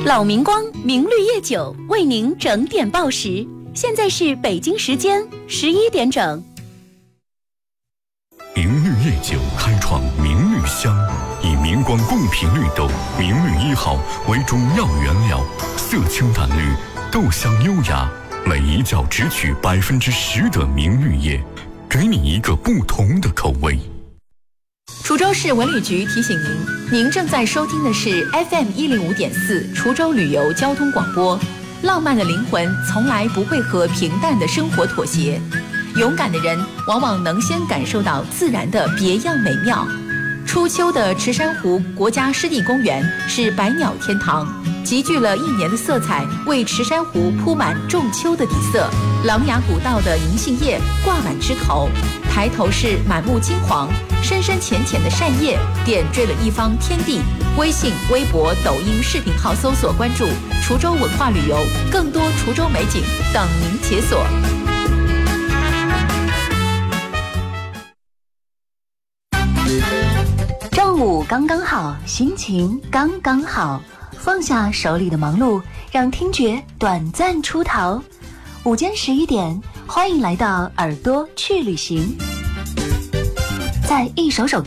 老明光明绿叶酒为您整点报时，现在是北京时间11点整。 明绿叶酒开创明绿香，以明光贡品绿豆明绿1号为中药原料，色清淡绿，豆香优雅，每一窖只取10%的明绿叶，给你一个不同的口味。 滁州市文旅局提醒您，您正在收听的是 FM 105.4滁州旅游交通广播。浪漫的灵魂从来不会和平淡的生活妥协，勇敢的人往往能先感受到自然的别样美妙。初秋的池山湖国家湿地公园是百鸟天堂，集聚了1年的色彩，为池山湖铺满仲秋的底色。琅琊古道的银杏叶挂满枝头，抬头是满目金黄，深深浅浅的扇叶点缀了一方天地。微信、微博、抖音视频号搜索关注滁州文化旅游，更多滁州美景等您解锁。 正午刚刚好，心情刚刚好，放下手里的忙碌，让听觉短暂出逃。午间11点，欢迎来到耳朵去旅行。在一首首